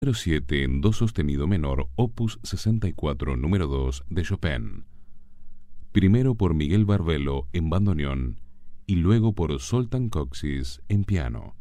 7 en do sostenido menor, opus 64, número 2 de Chopin. Primero por Miguel Barbelo en bandoneón y luego por Zoltán Kocsis en piano.